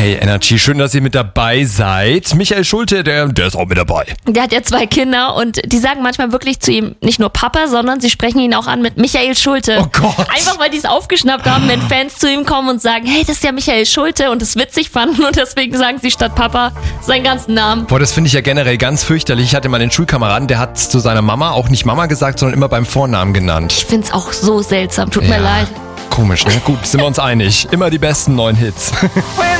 Hey Energy, schön, dass ihr mit dabei seid. Michael Schulte, der ist auch mit dabei. Der hat ja 2 Kinder und die sagen manchmal wirklich zu ihm nicht nur Papa, sondern sie sprechen ihn auch an mit Michael Schulte. Oh Gott. Einfach weil die es aufgeschnappt haben, wenn Fans zu ihm kommen und sagen, hey, das ist ja Michael Schulte und es witzig fanden und deswegen sagen sie statt Papa seinen ganzen Namen. Boah, das finde ich ja generell ganz fürchterlich. Ich hatte mal den Schulkameraden, der hat zu seiner Mama auch nicht Mama gesagt, sondern immer beim Vornamen genannt. Ich find's auch so seltsam, tut mir leid. Komisch, ne? Gut, sind wir uns einig. Immer die besten neuen Hits.